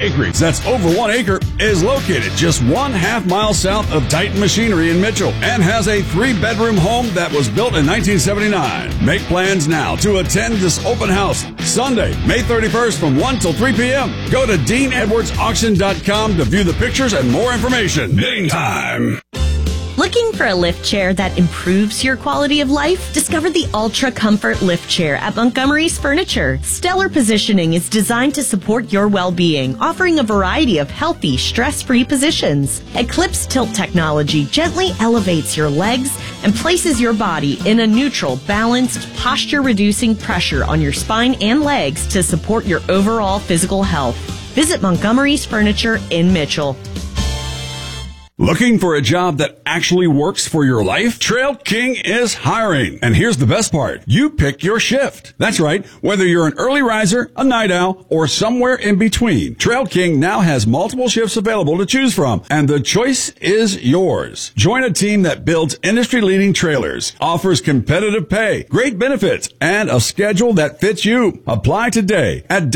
acreage that's over 1 acre is located just 1/2 mile south of Titan Machinery in Mitchell and has a 3-bedroom home that was built in 1979. Make plans now to attend this open house Sunday, May 31st from 1 till 3 p.m. Go to DeanEdwardsAuction.com to view the pictures and more information. Bidding time. Looking for a lift chair that improves your quality of life? Discover the Ultra Comfort Lift Chair at Montgomery's Furniture. Stellar positioning is designed to support your well-being, offering a variety of healthy, stress-free positions. Eclipse tilt technology gently elevates your legs and places your body in a neutral, balanced, posture-reducing pressure on your spine and legs to support your overall physical health. Visit Montgomery's Furniture in Mitchell. Looking for a job that actually works for your life? Trail King is hiring. And here's the best part. You pick your shift. That's right. Whether you're an early riser, a night owl, or somewhere in between, Trail King now has multiple shifts available to choose from. And the choice is yours. Join a team that builds industry-leading trailers, offers competitive pay, great benefits, and a schedule that fits you. Apply today at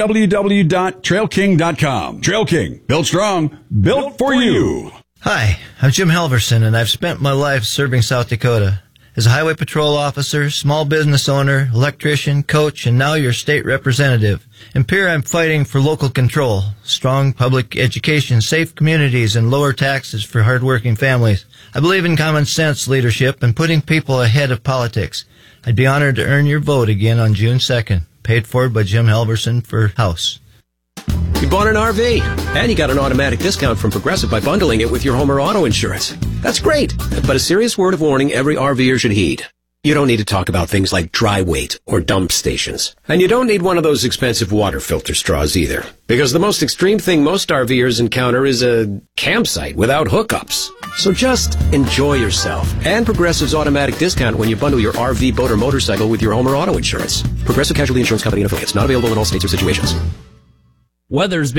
www.trailking.com. Trail King. Built strong. Built for you. Hi, I'm Jim Halverson, and I've spent my life serving South Dakota. As a highway patrol officer, small business owner, electrician, coach, and now your state representative. In Pierre, I'm fighting for local control, strong public education, safe communities, and lower taxes for hardworking families. I believe in common sense leadership and putting people ahead of politics. I'd be honored to earn your vote again on June 2nd. Paid for by Jim Halverson for House. You bought an RV, and you got an automatic discount from Progressive by bundling it with your home or auto insurance. That's great, but a serious word of warning every RVer should heed. You don't need to talk about things like dry weight or dump stations. And you don't need one of those expensive water filter straws either. Because the most extreme thing most RVers encounter is a campsite without hookups. So just enjoy yourself and Progressive's automatic discount when you bundle your RV, boat, or motorcycle with your home or auto insurance. Progressive Casualty Insurance Company and affiliates. Not available in all states or situations. Weather's been